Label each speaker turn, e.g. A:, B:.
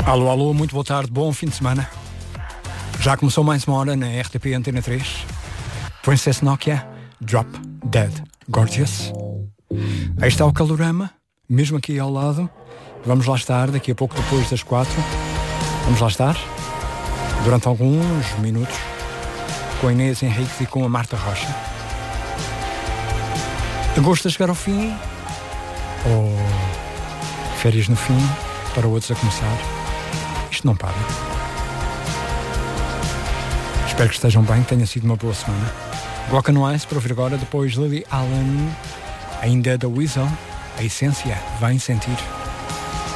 A: Alô, alô, muito boa tarde, bom fim de semana. Já começou mais uma hora na RTP Antena 3. Princess Nokia, Drop Dead Gorgeous. Aí está o Calorama, mesmo aqui ao lado. Vamos lá estar daqui a pouco, depois das 4. Vamos lá estar durante alguns minutos com a Inês Henriques e com a Marta Rocha. Agosto a chegar ao fim, ou férias no fim, para outros a começar. Isto não para. Espero que estejam bem, que tenha sido uma boa semana. Rock and Ice para ouvir agora, depois Lily Allen, ainda da Weasel, a essência, vem sentir.